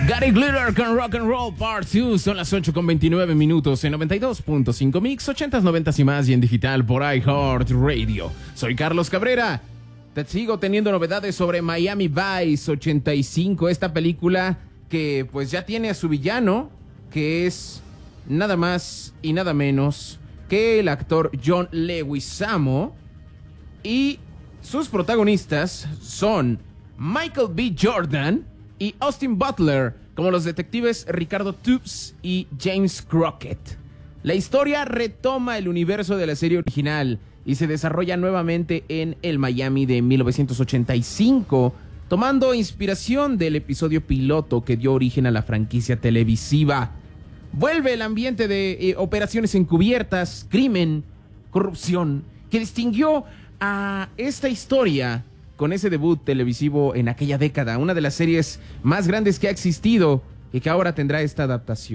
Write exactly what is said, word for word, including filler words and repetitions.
Gary Glitter con Rock and Roll Part dos. Son las ocho con veintinueve minutos en noventa y dos punto cinco Mix, ochentas, noventas y más y en digital por iHeartRadio. Soy Carlos Cabrera. Te sigo teniendo novedades sobre Miami Vice ochenta y cinco. Esta película que pues ya tiene a su villano, que es nada más y nada menos que el actor John Leguizamo. Y sus protagonistas son Michael B. Jordan y Austin Butler, como los detectives Ricardo Tubbs y James Crockett. La historia retoma el universo de la serie original y se desarrolla nuevamente en el Miami de mil novecientos ochenta y cinco, tomando inspiración del episodio piloto que dio origen a la franquicia televisiva. Vuelve el ambiente de eh, operaciones encubiertas, crimen, corrupción, que distinguió a esta historia con ese debut televisivo en aquella década, una de las series más grandes que ha existido y que ahora tendrá esta adaptación.